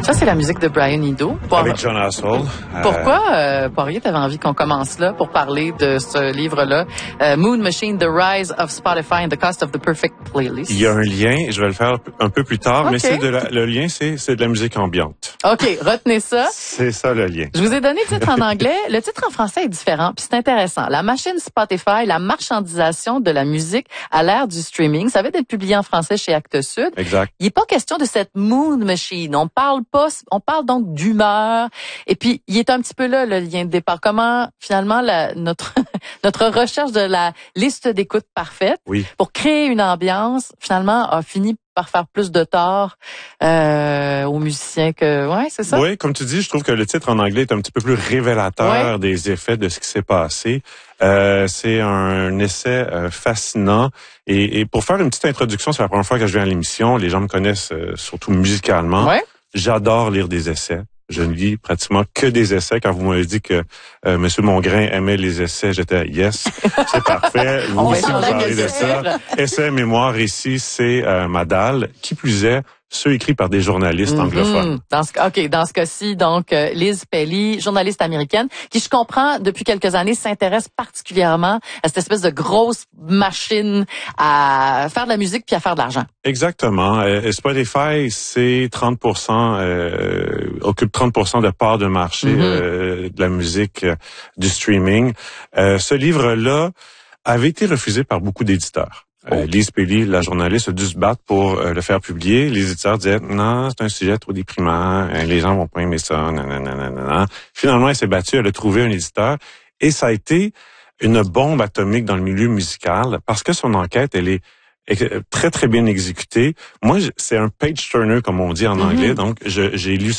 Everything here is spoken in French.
Ça, c'est la musique de Brian Eno. Avec Jon Hassell. Pourquoi, Poirier, t'avais envie qu'on commence là pour parler de ce livre-là, Moon Machine, The Rise of Spotify and the Cost of the Perfect Playlist? Il y a un lien, je vais le faire un peu plus tard, mais le lien, c'est de la musique ambiante. OK, retenez ça. C'est ça le lien. Je vous ai donné le titre en anglais. Le titre en français est différent, puis c'est intéressant. La machine Spotify, la marchandisation de la musique à l'ère du streaming. Ça vient d'être publié en français chez Actes Sud. Exact. Il n'est pas question de cette Moon Machine. On parle donc d'humeur. Et puis, il est un petit peu là, le lien de départ. Comment, finalement, notre recherche de la liste d'écoute parfaite pour créer une ambiance, finalement, a fini par faire plus de tort aux musiciens que... Ouais, c'est ça? Oui, comme tu dis, je trouve que le titre en anglais est un petit peu plus révélateur des effets de ce qui s'est passé. C'est un essai fascinant. Et pour faire une petite introduction, c'est la première fois que je viens à l'émission. Les gens me connaissent surtout musicalement. Ouais. J'adore lire des essais. Je ne lis pratiquement que des essais. Quand vous m'avez dit que M. Mongrain aimait les essais, j'étais « yes, c'est parfait ». Vous aussi, vous parlez de ça. Essais, mémoire, récit, c'est ma dalle. Qui plus est, ceux écrits par des journalistes anglophones. Dans ce cas-ci, donc, Liz Pelly, journaliste américaine, qui, je comprends, depuis quelques années, s'intéresse particulièrement à cette espèce de grosse machine à faire de la musique puis à faire de l'argent. Exactement. Spotify, c'est 30%, occupe 30% de part de marché de la musique, du streaming. Ce livre-là avait été refusé par beaucoup d'éditeurs. Liz Pelly, la journaliste, a dû se battre pour le faire publier. Les éditeurs disaient « Non, c'est un sujet trop déprimant, les gens vont pas aimer ça, nanana. » Finalement, elle s'est battue, elle a trouvé un éditeur et ça a été une bombe atomique dans le milieu musical parce que son enquête, elle est très, très bien exécutée. Moi, c'est un page-turner, comme on dit en anglais, donc j'ai lu